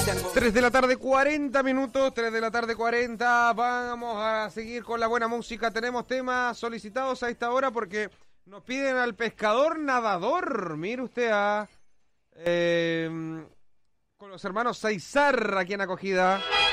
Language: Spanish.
3 de la tarde, 40 minutos, 3 de la tarde, 40. Vamos a seguir con la buena música. Tenemos temas solicitados a esta hora porque nos piden al pescador nadador. Mire usted con los hermanos Saizar aquí en acogida.